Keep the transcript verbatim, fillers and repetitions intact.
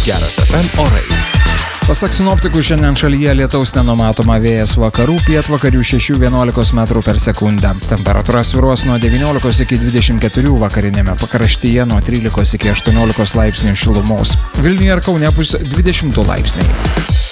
Geras F M orai. Pasak sinoptikų, šiandien šalyje lietaus nenumatoma, vėjas vakarų pietvakarių šešių vienuolikos metrų per sekundę. Temperatūra svyruos nuo devyniolikos iki dvidešimt keturių, vakarinėme pakraštyje nuo trylikos iki aštuoniolikos laipsnių šilumos. Vilniuje ir Kaune bus dvidešimt du laipsniai.